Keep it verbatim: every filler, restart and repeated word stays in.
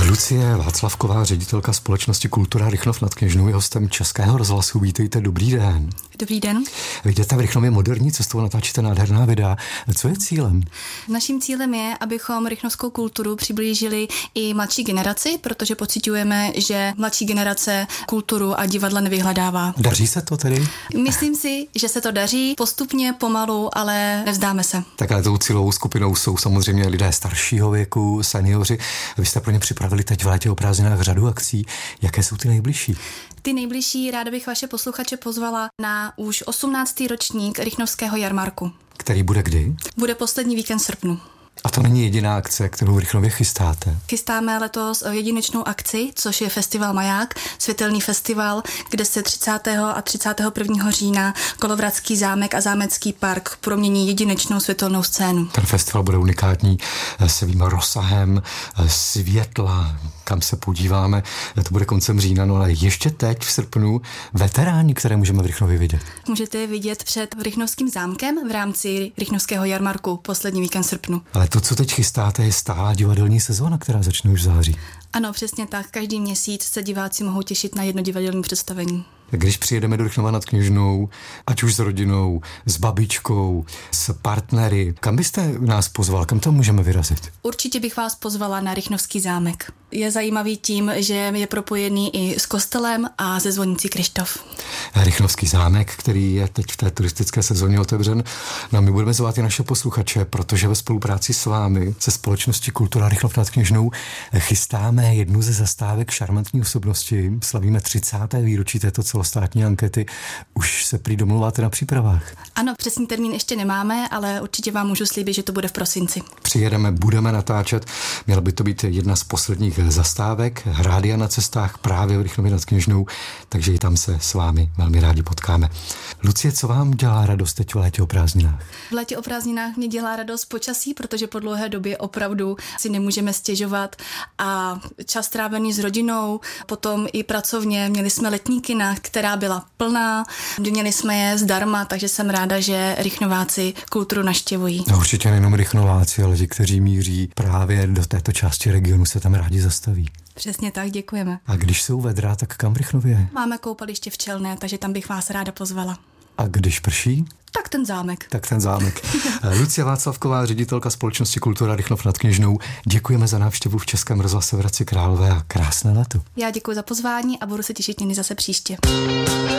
Lucie Václavková, ředitelka společnosti Kultura Rychnov nad Kněžnou, je hostem Českého rozhlasu. Vítejte, dobrý den. Dobrý den. Vy jdete v Rychnově moderní cestou, natáčíte nádherná videa. Co je cílem? Naším cílem je, abychom rychnovskou kulturu přiblížili i mladší generaci, protože pociťujeme, že mladší generace kulturu a divadla nevyhledává. Daří se to tedy? Myslím si, že se to daří postupně, pomalu, ale nevzdáme se. Tak ale tou cílovou skupinou jsou samozřejmě lidé staršího věku, seniori. Vy jste pro ně připravili teď v létě o prázdninách řadu akcí. Jaké jsou ty nejbližší? Ty nejbližší ráda bych vaše posluchače pozvala na už osmnáctý ročník Rychnovského jarmarku. Který bude kdy? Bude poslední víkend srpnu. A to není jediná akce, kterou v Rychnově chystáte? Chystáme letos jedinečnou akci, což je festival Maják, světelný festival, kde se třicátého a třicátého prvního října Kolovratský zámek a Zámecký park promění jedinečnou světelnou scénu. Ten festival bude unikátní svým rozsahem, světla, kam se podíváme. To bude koncem října, no ale ještě teď v srpnu veteráni, které můžeme v Rychnově vidět. Můžete je vidět před Rychnovským zámkem v rámci Rychnovského jarmarku poslední víkend srpnu. Ale to, co teď chystáte, je stálá divadelní sezóna, která začne už v září. Ano, přesně tak. Každý měsíc se diváci mohou těšit na jedno divadelní představení. Když přijedeme do Rychnova nad Kněžnou, ať už s rodinou, s babičkou, s partnery, kam byste nás pozval, kam tam můžeme vyrazit? Určitě bych vás pozvala na Rychnovský zámek. Je zajímavý tím, že je propojený i s kostelem a se zvonicí Kryštof. Rychnovský zámek, který je teď v té turistické sezóně otevřen. No, my budeme zvát i naše posluchače, protože ve spolupráci s vámi, se společností Kultura Rychnov nad Kněžnou, chystáme jednu ze zastávek šarmantní osobnosti. Slavíme třicáté výročí této celostátní ankety. Už se prý domluváte na přípravách? Ano, přesný termín ještě nemáme, ale určitě vám můžu slíbit, že to bude v prosinci. Přijedeme, budeme natáčet. Měla by to být jedna z posledních zastávek Rádia na cestách právě v Rychnově nad Kněžnou, takže i tam se s vámi velmi rádi potkáme. Lucie, co vám dělá radost teď v létě o prázdninách? V létě o prázdninách mě dělá radost počasí, protože po dlouhé době opravdu si nemůžeme stěžovat a čas trávený s rodinou, potom i pracovně. Měli jsme letní kina, která byla plná, měli jsme je zdarma, takže jsem ráda, že Rychnováci kulturu navštěvují. No, určitě nejenom Rychnováci, ale ti, kteří míří právě do této části regionu, se tam rádi zastaví. Přesně tak, děkujeme. A když jsou vedra, tak kam v Rychnově? Máme koupaliště v Čelné, takže tam bych vás ráda pozvala. A když prší? Tak ten zámek. Tak ten zámek. Lucie Václavková, ředitelka společnosti Kultura Rychnov nad Kněžnou. Děkujeme za návštěvu v Českém rozhlase v Hradci Králové a krásné léto. Já děkuji za pozvání a budu se těšit někdy zase příště.